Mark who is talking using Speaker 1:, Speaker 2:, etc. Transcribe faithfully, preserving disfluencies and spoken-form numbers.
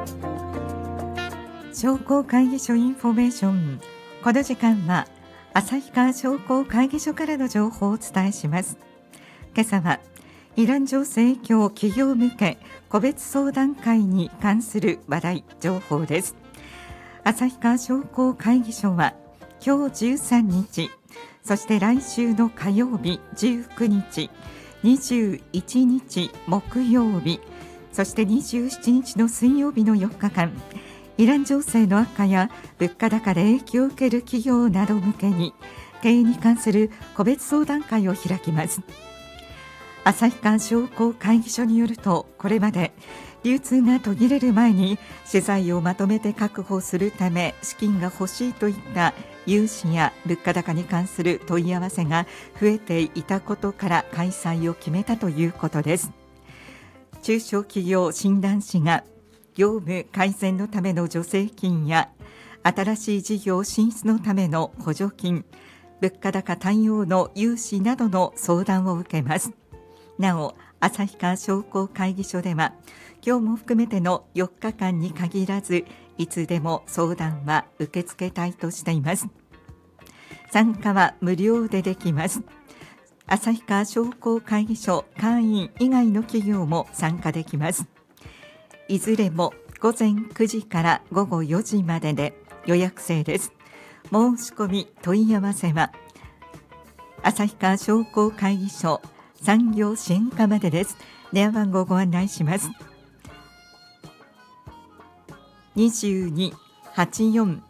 Speaker 1: 商工会議所インフォメーション。この時間は旭川商工会議所からの情報をお伝えします。今朝はイラン情勢影響企業向け個別相談会に関する話題情報です。旭川商工会議所は今日じゅうさんにち、そして来週の火曜日じゅうくにち、にじゅういちにち木曜日、そしてにじゅうしちにちの水曜日のよっかかん、イラン情勢の悪化や物価高で影響を受ける企業など向けに経営に関する個別相談会を開きます。旭川商工会議所によると、これまで流通が途切れる前に資材をまとめて確保するため資金が欲しいといった融資や物価高に関する問い合わせが増えていたことから開催を決めたということです。中小企業診断士が業務改善のための助成金や新しい事業進出のための補助金、物価高対応の融資などの相談を受けます。なお、旭川商工会議所では今日も含めてのよっかかんに限らず、いつでも相談は受け付けたいとしています。参加は無料でできます。旭川商工会議所会員以外の企業も参加できます。いずれもごぜんくじからごごよじまでで予約制です。申し込み問い合わせは旭川商工会議所産業支援課までです。電話番号をご案内します。にじゅうに、はちじゅうよん、